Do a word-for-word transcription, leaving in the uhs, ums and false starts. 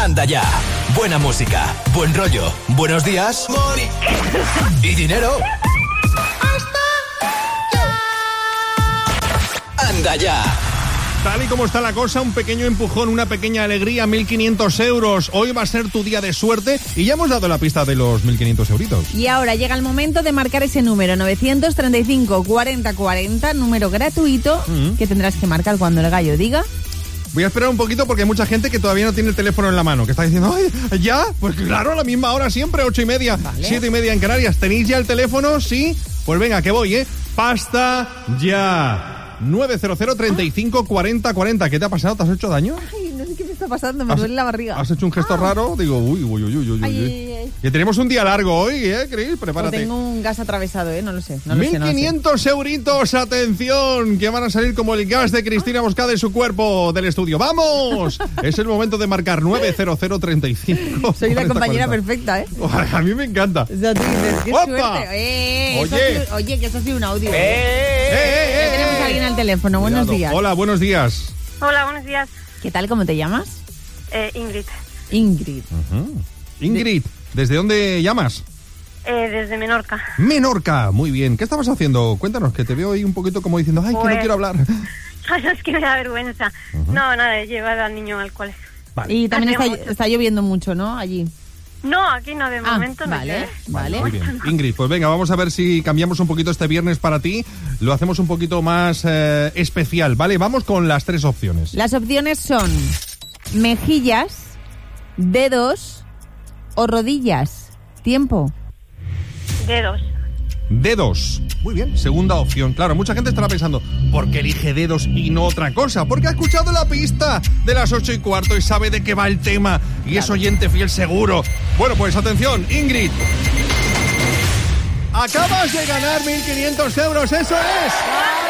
Anda ya. Buena música, buen rollo, buenos días y dinero. Anda ya. Tal y como está la cosa, un pequeño empujón, una pequeña alegría, mil quinientos euros. Hoy va a ser tu día de suerte y ya hemos dado la pista de los mil quinientos euritos. Y ahora llega el momento de marcar ese número, novecientos treinta y cinco, cuarenta, cuarenta, número gratuito, mm-hmm. que tendrás que marcar cuando el gallo diga. Voy a esperar un poquito porque hay mucha gente que todavía no tiene el teléfono en la mano, que está diciendo, ¡ay, ya! Pues claro, a la misma hora siempre, ocho y media, vale. siete y media en Canarias. ¿Tenéis ya el teléfono? Sí. Pues venga, que voy, ¿eh? Pasta ya. nueve cero cero, treinta y cinco, cuarenta, cuarenta. ¿Qué te ha pasado? ¿Te has hecho daño? Ay, no sé qué me está pasando, me duele la barriga. ¿Has hecho un gesto ah. raro? Digo, uy, uy, uy, uy, uy. Ay, ay, ay. Que tenemos un día largo hoy, ¿eh, Cris? Prepárate. O tengo un gas atravesado, ¿eh? No lo sé. No mil quinientos no sé. euritos, atención, que van a salir como el gas de Cristina Moscada de su cuerpo del estudio. ¡Vamos! Es el momento de marcar nueve cero cero, treinta y cinco. Soy cuarenta, la compañera cuarenta. perfecta, ¿eh? A mí me encanta. O sea, tú dices, qué ¡Opa! suerte. Eh, Oye. sido, oye, que eso ha sido un audio. ¡Eh, eh, eh! Ya tenemos a alguien al teléfono. Buenos Cuidado. días. Hola, buenos días. Hola, buenos días. ¿Qué tal? ¿Cómo te llamas? Eh, Ingrid. Ingrid. Uh-huh. Ingrid, ¿desde dónde llamas? Eh, desde Menorca. Menorca, muy bien. ¿Qué estabas haciendo? Cuéntanos, que te veo ahí un poquito como diciendo, ay, pues... que no quiero hablar. Es que me da vergüenza. Uh-huh. No, nada, he llevado al niño al colegio. Vale. Y también está, está lloviendo mucho, ¿no? Allí. No, aquí no, de ah, momento no. Vale, vale. Muy bien. Ingrid, pues venga, vamos a ver si cambiamos un poquito este viernes para ti. Lo hacemos un poquito más eh, especial, ¿vale? Vamos con las tres opciones. Las opciones son mejillas, dedos o rodillas. Tiempo. Dedos. Dedos. Muy bien, segunda opción. Claro, mucha gente estará pensando, ¿por qué elige dedos y no otra cosa? Porque ha escuchado la pista de las ocho y cuarto y sabe de qué va el tema. Y claro. Es oyente fiel seguro. Bueno, pues atención, Ingrid. Acabas de ganar mil quinientos euros, eso es.